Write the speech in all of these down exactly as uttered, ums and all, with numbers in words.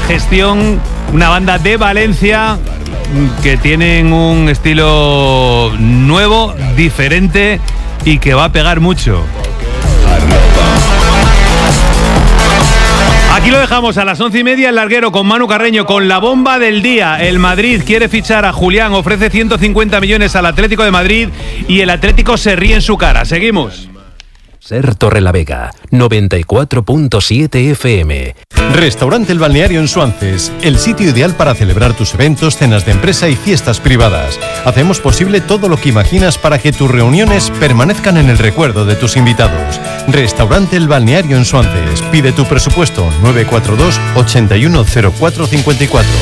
gestión, una banda de Valencia que tienen un estilo nuevo, diferente y que va a pegar mucho. Aquí lo dejamos a las once y media, el larguero con Manu Carreño, con la bomba del día. El Madrid quiere fichar a Julián, ofrece ciento cincuenta millones al Atlético de Madrid y el Atlético se ríe en su cara. Seguimos. Ser Torrelavega, noventa y cuatro punto siete F M. Restaurante El Balneario en Suances, el sitio ideal para celebrar tus eventos, cenas de empresa y fiestas privadas. Hacemos posible todo lo que imaginas para que tus reuniones permanezcan en el recuerdo de tus invitados. Restaurante El Balneario en Suances. Pide tu presupuesto nueve cuatro dos, ochenta y uno, cero cuatro cincuenta y cuatro.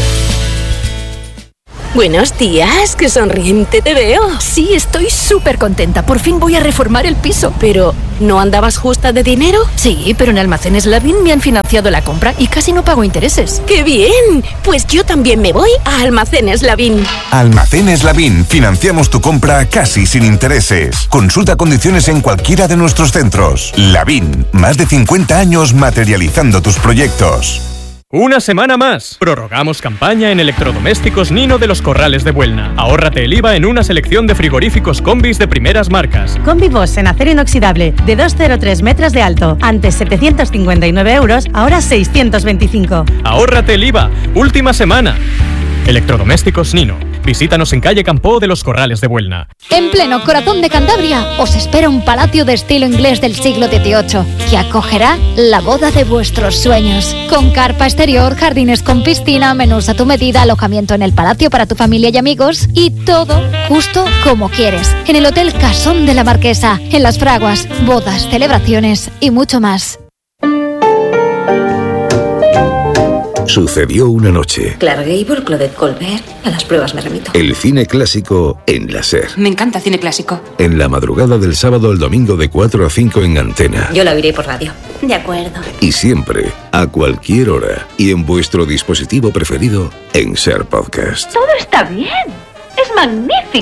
Buenos días, qué sonriente te veo. Sí, estoy súper contenta. Por fin voy a reformar el piso. Pero, ¿no andabas justa de dinero? Sí, pero en Almacenes Lavín me han financiado la compra y casi no pago intereses. ¡Qué bien! Pues yo también me voy a Almacenes Lavín. Almacenes Lavín. Financiamos tu compra casi sin intereses. Consulta condiciones en cualquiera de nuestros centros. Lavín. Más de cincuenta años materializando tus proyectos. Una semana más. Prorrogamos campaña en electrodomésticos Nino de los Corrales de Buelna. Ahórrate el I V A en una selección de frigoríficos combis de primeras marcas. Combi Boss en acero inoxidable de doscientos tres metros de alto. Antes setecientos cincuenta y nueve euros, ahora seiscientos veinticinco. Ahórrate el I V A. Última semana. Electrodomésticos Nino. Visítanos en calle Campoo de los Corrales de Buelna. En pleno corazón de Cantabria os espera un palacio de estilo inglés del siglo dieciocho que acogerá la boda de vuestros sueños. Con carpa exterior, jardines con piscina, menús a tu medida, alojamiento en el palacio para tu familia y amigos y todo justo como quieres. En el Hotel Casón de la Marquesa, en Las Fraguas, bodas, celebraciones y mucho más. Sucedió una noche. Clark Gable, Claudette Colbert. A las pruebas me remito. El cine clásico en la SER. Me encanta cine clásico. En la madrugada del sábado al domingo de cuatro a cinco en Antena. Yo la oiré por radio. De acuerdo. Y siempre, a cualquier hora y en vuestro dispositivo preferido en SER Podcast. Todo está bien. Es magnífico.